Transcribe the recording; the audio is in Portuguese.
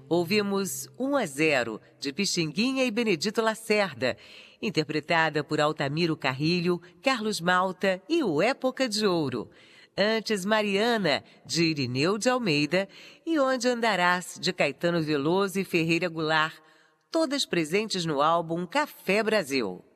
ouvimos 1-0, de Pixinguinha e Benedito Lacerda, interpretada por Altamiro Carrilho, Carlos Malta e o Época de Ouro. Antes, Mariana, de Irineu de Almeida, e Onde Andarás, de Caetano Veloso e Ferreira Goulart, todas presentes no álbum Café Brasil.